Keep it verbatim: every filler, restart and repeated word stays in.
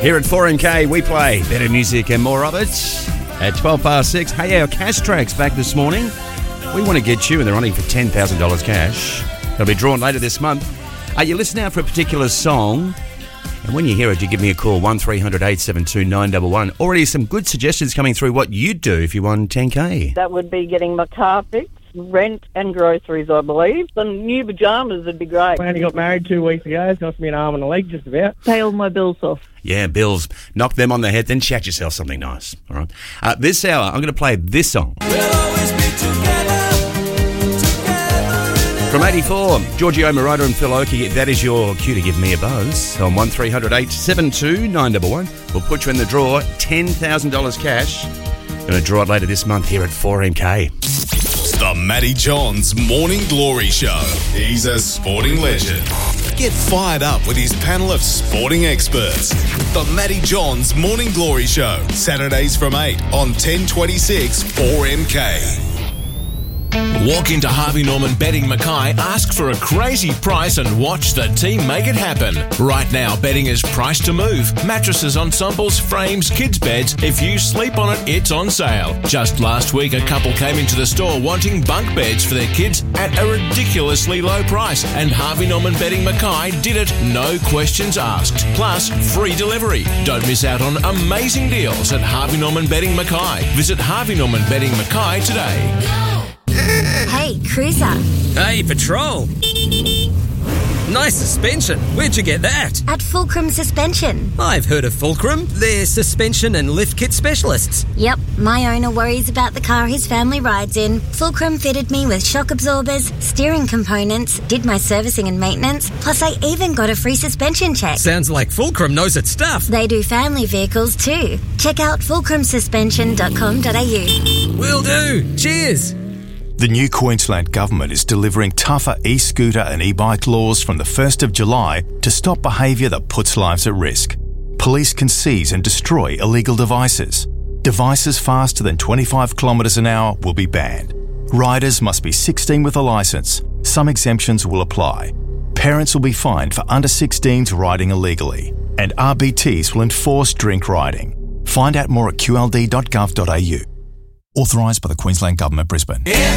Here at four M K, we play better music and more of it. At twelve past six, hey, our cash track's back this morning. We want to get you, and they're running for ten thousand dollars cash. They'll be drawn later this month. Are you listening out for a particular song? And when you hear it, you give me a call, one three hundred eight seven two nine one one. Already some good suggestions coming through what you'd do if you won ten K. That would be getting my car fixed, rent and groceries, I believe. Some new pyjamas would be great. I only got married two weeks ago. It's cost me an arm and a leg just about. Pay all my bills off. Yeah, bills. Knock them on the head, then chat yourself something nice. All right. Uh, this hour, I'm going to play this song. We'll always be together, together. From eighty-four, Giorgio Moroder and Phil Oakey. That is your cue to give me a buzz on one three hundred eight seven two nine one one. We'll put you in the draw, ten thousand dollars cash. Going to draw it later this month here at four M K. The Matty Johns Morning Glory Show. He's a sporting legend. Get fired up with his panel of sporting experts. The Matty Johns Morning Glory Show. Saturdays from eight on ten twenty-six four M K. Walk into Harvey Norman Bedding Mackay, ask for a crazy price and watch the team make it happen. Right now, bedding is priced to move. Mattresses, ensembles, frames, kids' beds. If you sleep on it, it's on sale. Just last week, a couple came into the store wanting bunk beds for their kids at a ridiculously low price. And Harvey Norman Bedding Mackay did it, no questions asked. Plus, free delivery. Don't miss out on amazing deals at Harvey Norman Bedding Mackay. Visit Harvey Norman Bedding Mackay today. Hey, Cruiser. Hey, Patrol. Nice suspension. Where'd you get that? At Fulcrum Suspension. I've heard of Fulcrum. They're suspension and lift kit specialists. Yep, my owner worries about the car his family rides in. Fulcrum fitted me with shock absorbers, steering components, did my servicing and maintenance, plus I even got a free suspension check. Sounds like Fulcrum knows its stuff. They do family vehicles too. Check out fulcrum suspension dot com dot a u. Will do. Cheers. The new Queensland Government is delivering tougher e-scooter and e-bike laws from the first of July to stop behaviour that puts lives at risk. Police can seize and destroy illegal devices. Devices faster than twenty-five kilometres an hour will be banned. Riders must be sixteen with a licence. Some exemptions will apply. Parents will be fined for under sixteens riding illegally. And R B Ts will enforce drink riding. Find out more at q l d dot gov dot a u. Authorised by the Queensland Government, Brisbane.